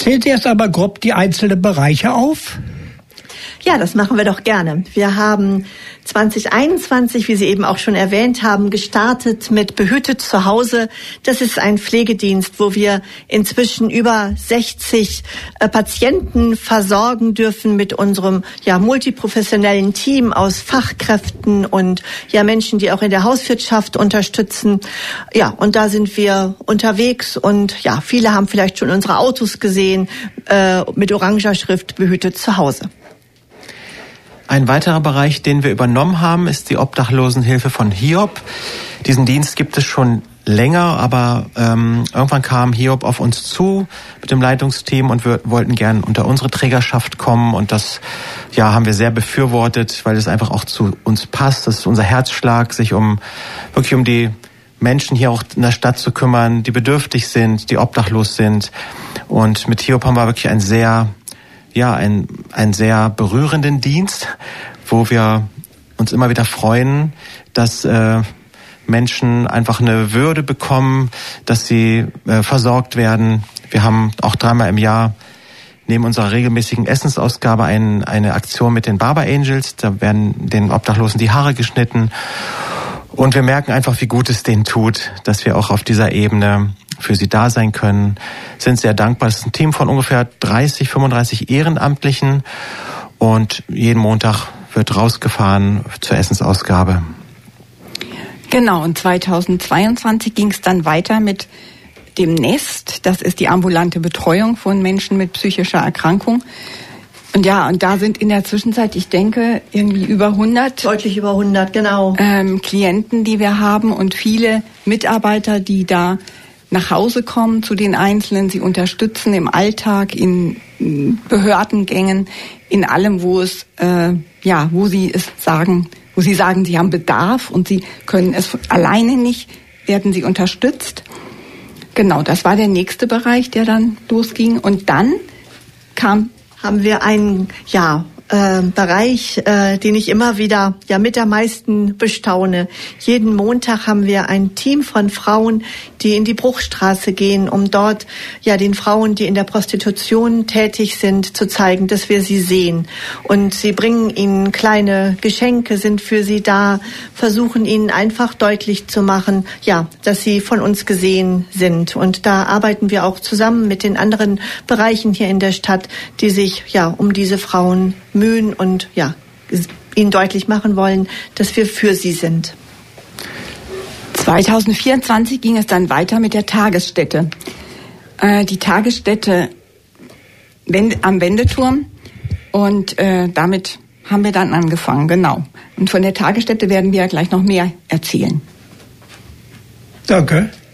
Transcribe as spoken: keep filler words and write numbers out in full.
Zählt erst aber grob die einzelnen Bereiche auf? Ja, das machen wir doch gerne. Wir haben zwanzig einundzwanzig, wie Sie eben auch schon erwähnt haben, gestartet mit Behütet zu Hause. Das ist ein Pflegedienst, wo wir inzwischen über sechzig äh, Patienten versorgen dürfen mit unserem ja multiprofessionellen Team aus Fachkräften und ja Menschen, die auch in der Hauswirtschaft unterstützen. Ja, und da sind wir unterwegs und ja, viele haben vielleicht schon unsere Autos gesehen äh, mit oranger Schrift Behütet zu Hause. Ein weiterer Bereich, den wir übernommen haben, ist die Obdachlosenhilfe von Hiob. Diesen Dienst gibt es schon länger, aber ähm, irgendwann kam Hiob auf uns zu mit dem Leitungsteam und wir wollten gern unter unsere Trägerschaft kommen und das ja haben wir sehr befürwortet, weil es einfach auch zu uns passt. Das ist unser Herzschlag, sich um wirklich um die Menschen hier auch in der Stadt zu kümmern, die bedürftig sind, die obdachlos sind. Und mit Hiob haben wir wirklich ein sehr ja, ein, einen sehr berührenden Dienst, wo wir uns immer wieder freuen, dass äh, Menschen einfach eine Würde bekommen, dass sie äh, versorgt werden. Wir haben auch dreimal im Jahr neben unserer regelmäßigen Essensausgabe ein, eine Aktion mit den Barber Angels. Da werden den Obdachlosen die Haare geschnitten. Und wir merken einfach, wie gut es denen tut, dass wir auch auf dieser Ebene für sie da sein können, sind sehr dankbar. Es ist ein Team von ungefähr dreißig, fünfunddreißig Ehrenamtlichen und jeden Montag wird rausgefahren zur Essensausgabe. Genau, und zweitausendzweiundzwanzig ging es dann weiter mit dem Nest. Das ist die ambulante Betreuung von Menschen mit psychischer Erkrankung. Und ja, und da sind in der Zwischenzeit, ich denke, irgendwie über hundert. Deutlich über hundert, genau. Ähm, Klienten, die wir haben und viele Mitarbeiter, die da nach Hause kommen zu den Einzelnen, sie unterstützen im Alltag, in Behördengängen, in allem, wo es, äh, ja, wo sie es sagen, wo sie sagen, sie haben Bedarf und sie können es alleine nicht, werden sie unterstützt. Genau, das war der nächste Bereich, der dann losging. Und dann kam, haben wir einen, ja, Äh, Bereich, äh, den ich immer wieder ja mit am meisten bestaune. Jeden Montag haben wir ein Team von Frauen, die in die Bruchstraße gehen, um dort ja den Frauen, die in der Prostitution tätig sind, zu zeigen, dass wir sie sehen. Und sie bringen ihnen kleine Geschenke, sind für sie da, versuchen ihnen einfach deutlich zu machen, ja, dass sie von uns gesehen sind. Und da arbeiten wir auch zusammen mit den anderen Bereichen hier in der Stadt, die sich ja um diese Frauen mühen und ja, ihnen deutlich machen wollen, dass wir für sie sind. zweitausendvierundzwanzig ging es dann weiter mit der Tagesstätte. Äh, die Tagesstätte am Wendeturm und äh, damit haben wir dann angefangen, genau. Und von der Tagesstätte werden wir gleich noch mehr erzählen. Danke.